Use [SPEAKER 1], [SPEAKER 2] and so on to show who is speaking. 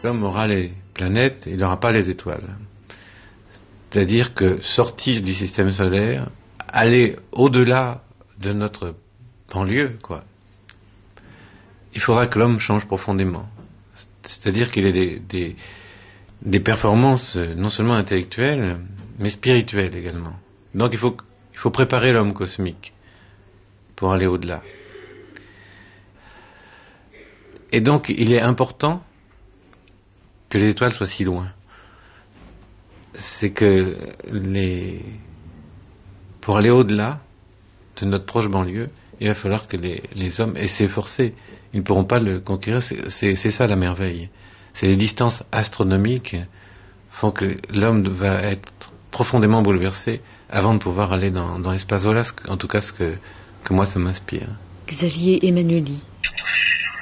[SPEAKER 1] L'homme aura les planètes, il n'aura pas les étoiles. C'est-à-dire que sortir du système solaire, aller au-delà de notre banlieue, quoi. Il faudra que l'homme change profondément. C'est-à-dire qu'il ait des performances non seulement intellectuelles, mais spirituelles également. Donc il faut préparer l'homme cosmique pour aller au-delà. Et donc il est important que les étoiles soient si loin. C'est que pour aller au-delà de notre proche banlieue, il va falloir que les hommes, et c'est forcé, ils ne pourront pas le conquérir, c'est ça la merveille. C'est les distances astronomiques font que l'homme va être profondément bouleversé avant de pouvoir aller dans l'espace. Voilà en tout cas ce que moi ça m'inspire.
[SPEAKER 2] Xavier Emmanueli.